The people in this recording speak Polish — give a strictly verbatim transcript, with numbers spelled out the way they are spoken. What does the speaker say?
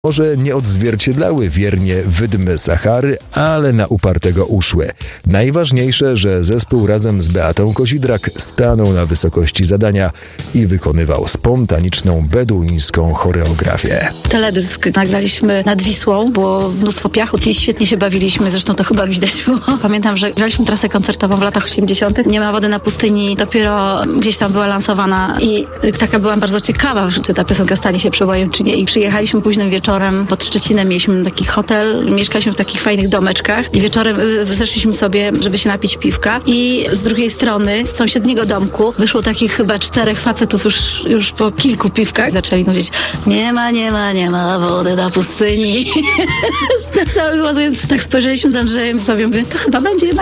Może nie odzwierciedlały wiernie wydmy Sahary, ale na upartego uszły. Najważniejsze, że zespół razem z Beatą Kozidrak stanął na wysokości zadania i wykonywał spontaniczną beduińską choreografię. Teledysk nagraliśmy nad Wisłą, było mnóstwo piachu i świetnie się bawiliśmy, zresztą to chyba widać było. Pamiętam, że graliśmy trasę koncertową w latach osiemdziesiątych. Nie ma wody na pustyni, dopiero gdzieś tam była lansowana i taka byłam bardzo ciekawa, czy ta piosenka stanie się przebojem, czy nie. I przyjechaliśmy późnym wieczorem pod Szczecinem, mieliśmy taki hotel, mieszkaliśmy w takich fajnych domeczkach i wieczorem y, zeszliśmy sobie, żeby się napić piwka i z drugiej strony, z sąsiedniego domku wyszło takich chyba czterech facetów już, już po kilku piwkach. Zaczęli mówić, nie ma, nie ma, nie ma wody na pustyni. Na cały głos, więc tak spojrzeliśmy z Andrzejem sobie, mówię, to chyba będzie jednak